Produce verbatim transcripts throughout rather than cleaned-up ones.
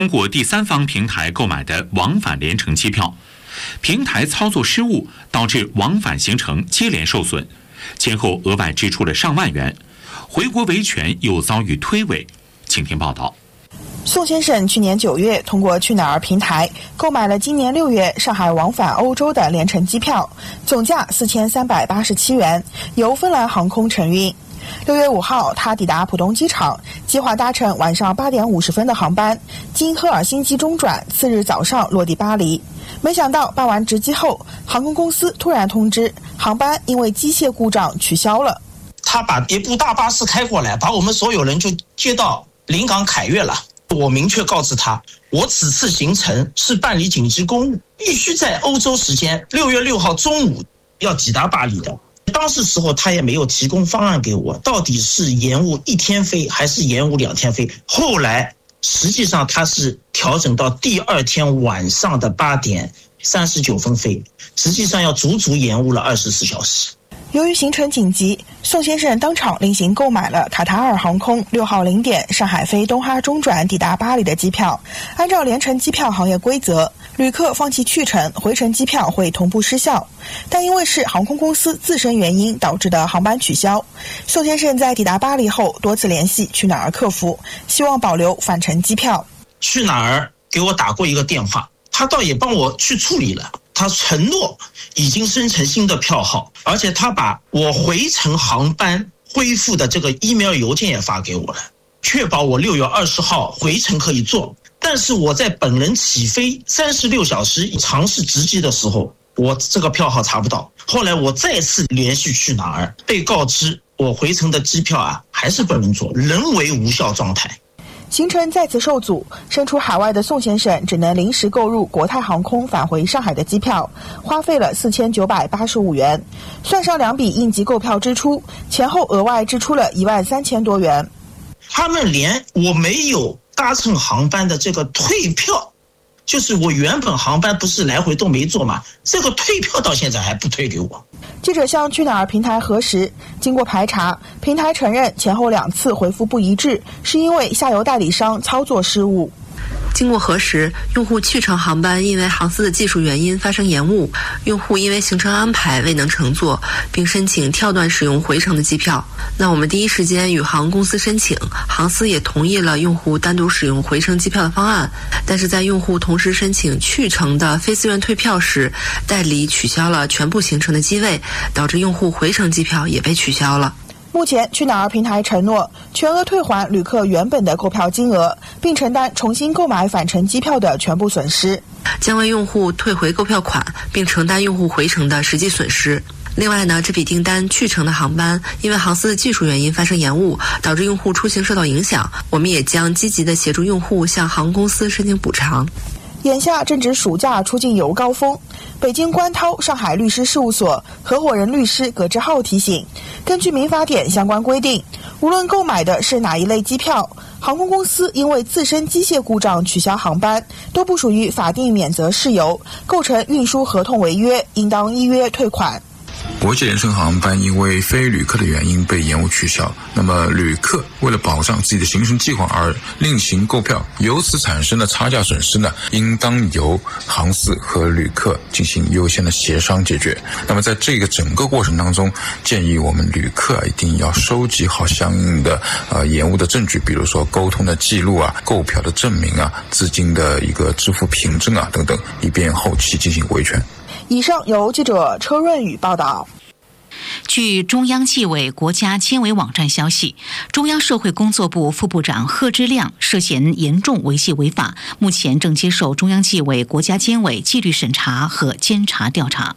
通过第三方平台购买的往返联程机票，平台操作失误导致往返行程接连受损，前后额外支出了上万元，回国维权又遭遇推诿。请听报道。 宋先生去年九月通过去哪儿平台购买了今年六月上海往返欧洲的联程机票，总价四千三百八十七元，由芬兰航空承运。六月五号，他抵达浦东机场，计划搭乘晚上八点五十分的航班，经赫尔辛基中转，次日早上落地巴黎。没想到办完值机后，航空公司突然通知，航班因为机械故障取消了。 他把一部大巴士开过来，把我们所有人就接到临港凯悦了。我明确告知他，我此次行程是办理紧急公务，必须在欧洲时间六月六号中午要抵达巴黎的。当时时候他也没有提供方案给我，到底是延误一天飞还是延误两天飞。后来实际上他是调整到第二天晚上的八点三十九分飞，实际上要足足延误了二十四小时。 由于行程紧急，宋先生当场另行购买了卡塔尔航空六号零点上海飞东哈中转抵达巴黎的机票。按照联程机票行业规则，旅客放弃去程，回程机票会同步失效。但因为是航空公司自身原因导致的航班取消，宋先生在抵达巴黎后多次联系去哪儿客服，希望保留返程机票。 去哪儿给我打过一个电话，他倒也帮我去处理了。他承诺已经生成新的票号，而且他把我回程航班恢复的这个 email 邮件也发给我了，确保我六月二十号回程可以做。但是我在本人起飞三十六小时尝试值机的时候，我这个票号查不到。后来我再次联系去哪儿，被告知我回程的机票啊还是不能做，人为无效状态。 行程再次受阻，身处海外的宋先生只能临时购入国泰航空返回上海的机票，花费了四千九百八十五元，算上两笔应急购票支出，前后额外支出了一万三千多元。 他们连我没有搭乘航班的这个退票，就是我原本航班不是来回都没做嘛，这个退票到现在还不退给我。 记者向去哪儿平台核实，经过排查，平台承认前后两次回复不一致，是因为下游代理商操作失误。 经过核实，用户去程航班因为航司的技术原因发生延误，用户因为行程安排未能乘坐，并申请跳段使用回程的机票。那我们第一时间与航空公司申请，航司也同意了用户单独使用回程机票的方案，但是在用户同时申请去程的非自愿退票时，代理取消了全部行程的机位，导致用户回程机票也被取消了。 目前去哪儿平台承诺全额退还旅客原本的购票金额，并承担重新购买返程机票的全部损失， 将为用户退回购票款，并承担用户回程的实际损失。另外呢，这笔订单去程的航班因为航司的技术原因发生延误，导致用户出行受到影响，我们也将积极地协助用户向航空公司申请补偿。 眼下正值暑假出境游高峰，北京关涛上海律师事务所合伙人律师葛志浩提醒，根据民法典相关规定，无论购买的是哪一类机票，航空公司因为自身机械故障取消航班，都不属于法定免责事由，构成运输合同违约，应当依约退款。 国际联程航班因为非旅客的原因被延误取消，那么旅客为了保障自己的行程计划而另行购票，由此产生的差价损失呢，应当由航司和旅客进行优先的协商解决。那么在这个整个过程当中，建议我们旅客一定要收集好相应的呃延误的证据，比如说沟通的记录啊、购票的证明啊、资金的一个支付凭证啊等等，以便后期进行维权。 以上由记者车润宇报道。 据中央纪委国家监委网站消息，中央社会工作部副部长贺知亮涉嫌严重违纪违法，目前正接受中央纪委国家监委纪律审查和监察调查。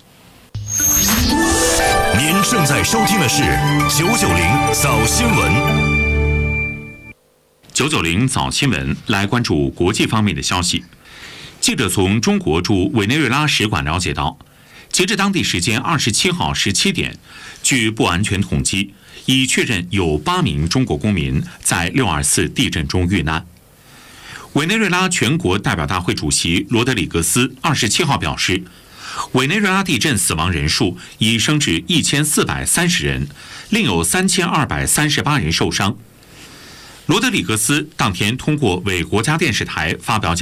您正在收听的是九九零早新闻。 九九零早新闻来关注国际方面的消息。记者从中国驻委内瑞拉使馆了解到，截至当地时间二十七号十七点，据不完全统计，已确认有八名中国公民在六二四地震中遇难。委内瑞拉全国代表大会主席罗德里格斯二十七号表示，委内瑞拉地震死亡人数已升至一千四百三十人，另有三千二百三十八人受伤。罗德里格斯当天通过为国家电视台发表讲